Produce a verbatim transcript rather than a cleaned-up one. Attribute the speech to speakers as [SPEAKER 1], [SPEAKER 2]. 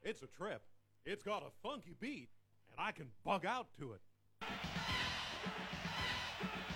[SPEAKER 1] It's a trip. It's got a funky beat, and I can bug out to it.